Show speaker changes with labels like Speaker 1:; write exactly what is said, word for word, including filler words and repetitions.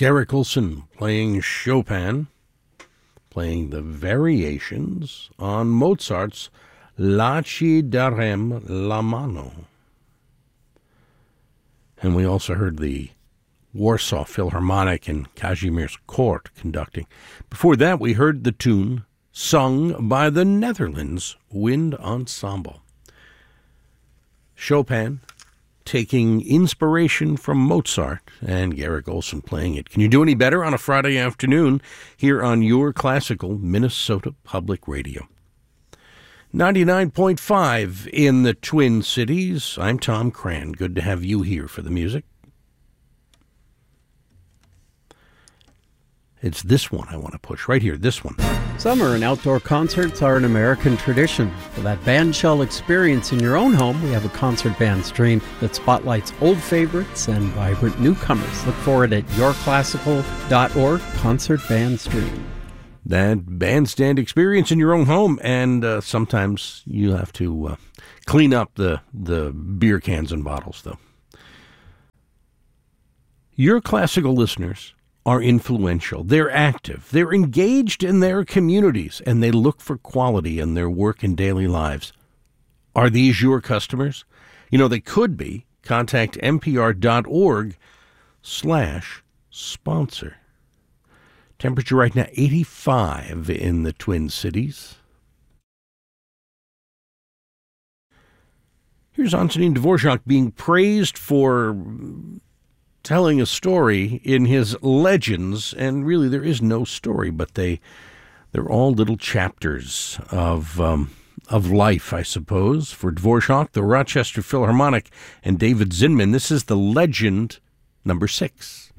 Speaker 1: Garrick Olson playing Chopin, playing the variations on Mozart's La Ci darem la mano. And we also heard the Warsaw Philharmonic and Kazimierz Court conducting. Before that, we heard the tune sung by the Netherlands Wind Ensemble. Chopin taking inspiration from Mozart and Garrick Olson playing it. Can you do any better on a Friday afternoon here on your classical Minnesota Public Radio? ninety-nine point five in the Twin Cities. I'm Tom Cran. Good to have you here for the music. It's this one I want to push right here, this one.
Speaker 2: Summer and outdoor concerts are an American tradition. For that bandshell experience in your own home, we have a concert band stream that spotlights old favorites and vibrant newcomers. Look for it at your classical dot org, Concert Band Stream.
Speaker 1: That bandstand experience in your own home, and uh, sometimes you have to uh, clean up the, the beer cans and bottles, though. Your classical listeners are influential. They're active. They're engaged in their communities, and they look for quality in their work and daily lives. Are these your customers? You know, they could be. Contact npr.org slash sponsor. Temperature right now, eighty-five in the Twin Cities. Here's Antonin Dvorak being praised for telling a story in his Legends, and really there is no story, but they they're all little chapters of um, of life, I suppose. For Dvorak, the Rochester Philharmonic, and David Zinman, this is the Legend number six.